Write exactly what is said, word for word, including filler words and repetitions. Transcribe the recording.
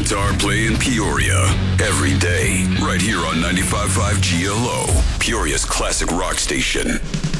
guitar play in Peoria. Every day, right here on ninety-five point five G L O, Peoria's classic rock station.